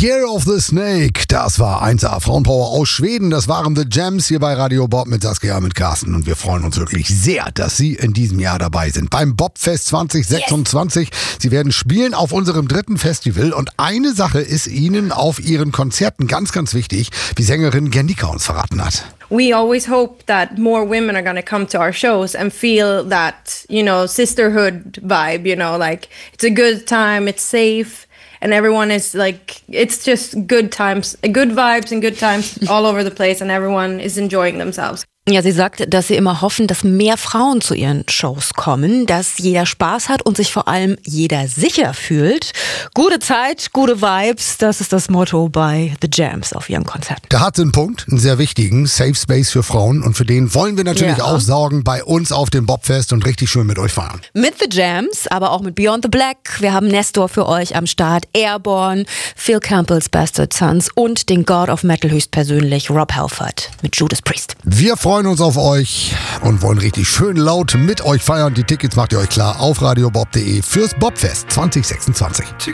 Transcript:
Year of the Snake, das war 1A Frauenpower aus Schweden. Das waren The Gems hier bei Radio Bob mit Saskia, mit Carsten. Und wir freuen uns wirklich sehr, dass Sie in diesem Jahr dabei sind. Beim Bobfest 2026. Yes. Sie werden spielen auf unserem 3. Festival. Und eine Sache ist Ihnen auf Ihren Konzerten ganz, ganz wichtig, wie Sängerin Gernika uns verraten hat. We always hope that more women are going to come to our shows and feel that, sisterhood vibe, like it's a good time, it's safe. And everyone is like, it's just good times, good vibes and good times all over the place, and everyone is enjoying themselves. Ja, sie sagt, dass sie immer hoffen, dass mehr Frauen zu ihren Shows kommen, dass jeder Spaß hat und sich vor allem jeder sicher fühlt. Gute Zeit, gute Vibes, das ist das Motto bei The Gems auf ihrem Konzert. Da hat sie einen Punkt, einen sehr wichtigen, Safe Space für Frauen, und für den wollen wir natürlich auch sorgen bei uns auf dem Bobfest und richtig schön mit euch feiern. Mit The Gems, aber auch mit Beyond the Black. Wir haben Nestor für euch am Start, Airborne, Phil Campbell's Bastard Sons und den God of Metal höchstpersönlich Rob Halford mit Judas Priest. Wir freuen uns auf euch und wollen richtig schön laut mit euch feiern. Die Tickets macht ihr euch klar auf radiobob.de fürs Bobfest 2026.